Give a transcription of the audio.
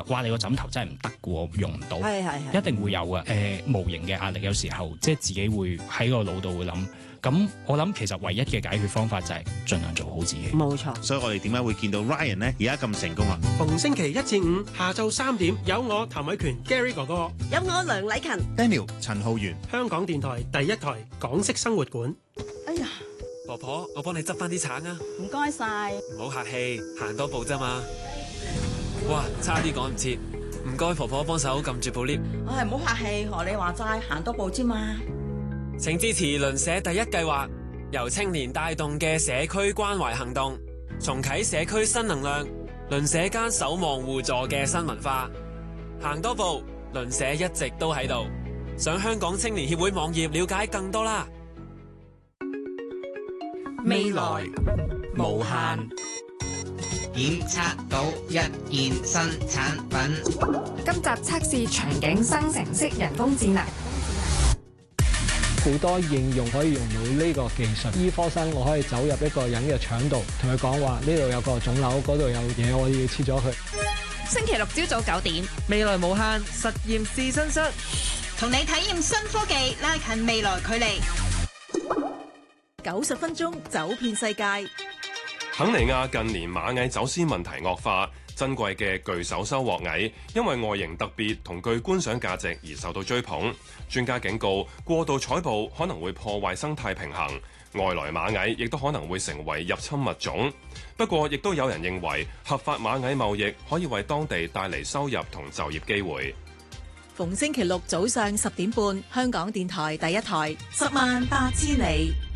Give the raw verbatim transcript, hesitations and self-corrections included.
哇你個枕頭真係唔得嘅喎，用唔到， 係係係一定會有嘅。誒、呃、無形嘅壓力，有時候即係自己會喺個腦度會諗。咁我諗其實唯一嘅解決方法就係盡量做好自己。 冇錯。 所以我哋點解會見到 Ryan 呢？而家咁成功啊？ 逢星期一至五下晝三點，有我譚偉權 Gary 哥哥， 有我梁禮勤 Daniel 陳浩源， 香港電台第一台港式生活館。 哎呀， 婆婆，我幫你執翻啲橙啊！ 唔該晒。 唔好客氣，行多步啫嘛。哇，差啲趕唔切，唔該婆婆幫手撳住部 lift。 唉，唔好客氣，學你話齋，行多步啫嘛。 請支持鄰舍第一計劃，由青年帶動嘅社區關懷行動，重啟社區新能量，鄰舍間守望互助嘅新文化。行多步，鄰舍一直都喺度。上香港青年協會網頁了解更多啦。 未來無限， 檢測到一件新產品。 今集測試場景生成式人工智能。 好多應用可以用到呢個技術，醫科生我可以走入一個人嘅腸度，同佢講話呢度有個腫瘤，嗰度有嘢，我要切咗佢。 星期六朝早九點， 未來無限實驗試身室， 同你體驗新科技，拉近未來距離。 九十分鐘走遍世界。 肯尼亞近年螞蟻走私問題惡化，珍貴嘅巨手收穫蟻因為外形特別同具觀賞價值而受到追捧。專家警告，過度採捕可能會破壞生態平衡，外來螞蟻亦都可能會成為入侵物種。不過，亦都有人認為合法螞蟻貿易可以為當地帶嚟收入同就業機會。 逢星期六早上十點半，香港電台第一台，十萬八千里。